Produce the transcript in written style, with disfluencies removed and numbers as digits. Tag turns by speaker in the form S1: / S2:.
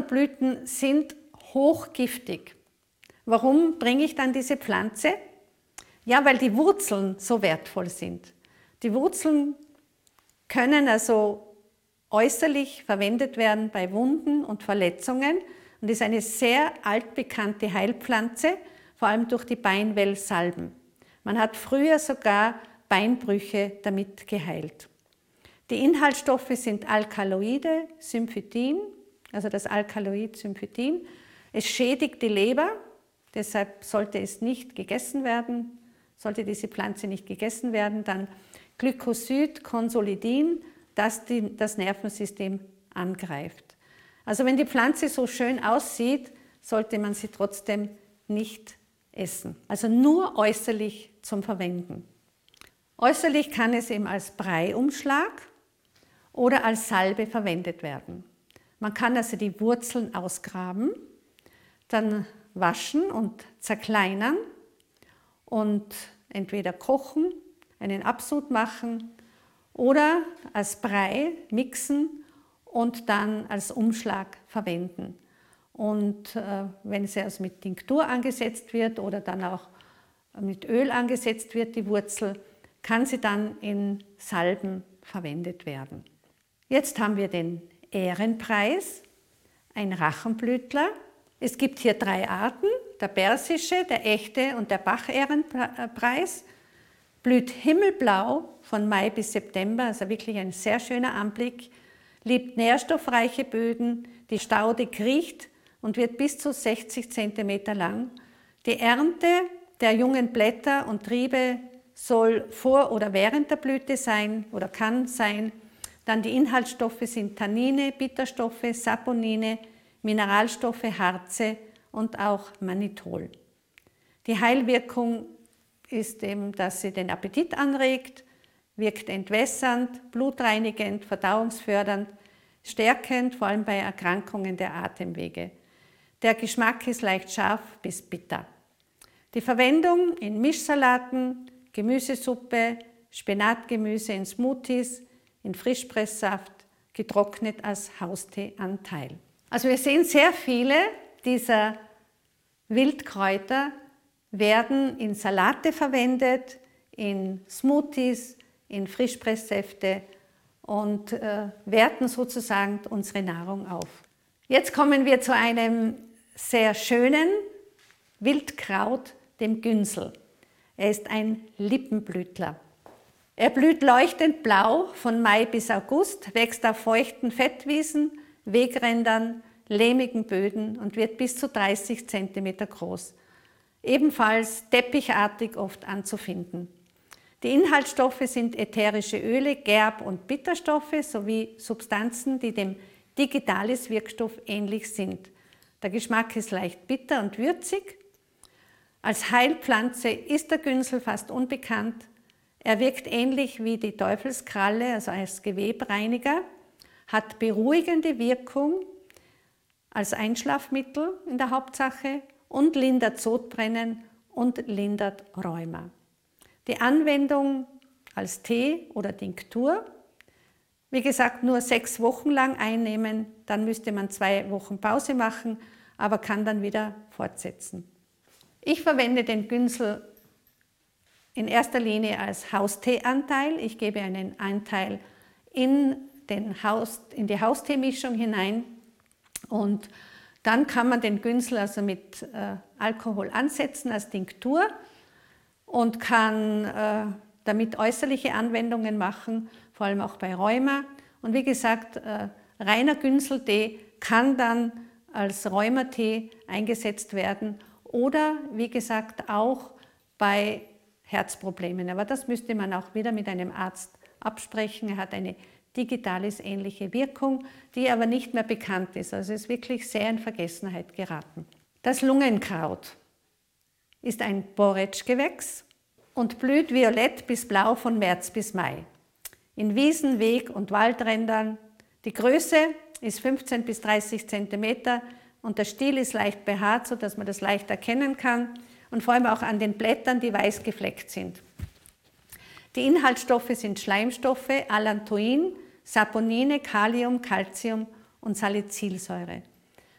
S1: Lavendelblüten sind hochgiftig. Warum bringe ich dann diese Pflanze? Ja, weil die Wurzeln so wertvoll sind. Die Wurzeln können also äußerlich verwendet werden bei Wunden und Verletzungen und ist eine sehr altbekannte Heilpflanze, vor allem durch die Beinwellsalben. Man hat früher sogar Beinbrüche damit geheilt. Die Inhaltsstoffe sind Alkaloide, Symphytin, also das Alkaloid Symphytin. Es schädigt die Leber, deshalb sollte es nicht gegessen werden, sollte diese Pflanze nicht gegessen werden. Dann Glycosid, Consolidin, das das Nervensystem angreift. Also wenn die Pflanze so schön aussieht, sollte man sie trotzdem nicht essen. Also nur äußerlich zum Verwenden. Äußerlich kann es eben als Breiumschlag oder als Salbe verwendet werden. Man kann also die Wurzeln ausgraben, dann waschen und zerkleinern und entweder kochen, einen Absud machen oder als Brei mixen und dann als Umschlag verwenden. Und wenn sie also mit Tinktur angesetzt wird oder dann auch mit Öl angesetzt wird, die Wurzel, kann sie dann in Salben verwendet werden. Jetzt haben wir den Ehrenpreis, ein Rachenblütler. Es gibt hier 3 Arten, der persische, der echte und der Bach-Ehrenpreis. Blüht himmelblau von Mai bis September, also wirklich ein sehr schöner Anblick. Liebt nährstoffreiche Böden, die staudig riecht und wird bis zu 60 cm lang. Die Ernte der jungen Blätter und Triebe soll vor oder während der Blüte sein oder kann sein. Dann die Inhaltsstoffe sind Tannine, Bitterstoffe, Saponine, Mineralstoffe, Harze und auch Mannitol. Die Heilwirkung ist eben, dass sie den Appetit anregt, wirkt entwässernd, blutreinigend, verdauungsfördernd, stärkend, vor allem bei Erkrankungen der Atemwege. Der Geschmack ist leicht scharf bis bitter. Die Verwendung in Mischsalaten, Gemüsesuppe, Spinatgemüse in Smoothies, in Frischpresssaft, getrocknet als Hausteeanteil. Also wir sehen, sehr viele dieser Wildkräuter werden in Salate verwendet, in Smoothies, in Frischpresssäfte und werten sozusagen unsere Nahrung auf. Jetzt kommen wir zu einem sehr schönen Wildkraut, dem Günsel. Er ist ein Lippenblütler. Er blüht leuchtend blau von Mai bis August, wächst auf feuchten Fettwiesen, Wegrändern, lehmigen Böden und wird bis zu 30 cm groß. Ebenfalls teppichartig oft anzufinden. Die Inhaltsstoffe sind ätherische Öle, Gerb- und Bitterstoffe sowie Substanzen, die dem Digitalis-Wirkstoff ähnlich sind. Der Geschmack ist leicht bitter und würzig. Als Heilpflanze ist der Günsel fast unbekannt. Er wirkt ähnlich wie die Teufelskralle, also als Gewebreiniger, hat beruhigende Wirkung als Einschlafmittel in der Hauptsache und lindert Sodbrennen und lindert Rheuma. Die Anwendung als Tee oder Tinktur, wie gesagt, nur 6 Wochen lang einnehmen, dann müsste man 2 Wochen Pause machen, aber kann dann wieder fortsetzen. Ich verwende den Günsel in erster Linie als Hausteeanteil. Ich gebe einen Anteil in die Hausteemischung hinein und dann kann man den Günsel also mit Alkohol ansetzen als Tinktur und kann damit äußerliche Anwendungen machen, vor allem auch bei Rheuma. Und wie gesagt, reiner Günseltee kann dann als Rheumatee eingesetzt werden oder wie gesagt auch bei Herzproblemen. Aber das müsste man auch wieder mit einem Arzt absprechen. Er hat eine Digitalis-ähnliche Wirkung, die aber nicht mehr bekannt ist. Also ist wirklich sehr in Vergessenheit geraten. Das Lungenkraut ist ein Borretsch-Gewächs und blüht violett bis blau von März bis Mai. In Wiesen, Weg- und Waldrändern. Die Größe ist 15 bis 30 cm und der Stiel ist leicht behaart, sodass man das leicht erkennen kann und vor allem auch an den Blättern, die weiß gefleckt sind. Die Inhaltsstoffe sind Schleimstoffe, Allantoin, Saponine, Kalium, Calcium und Salicylsäure.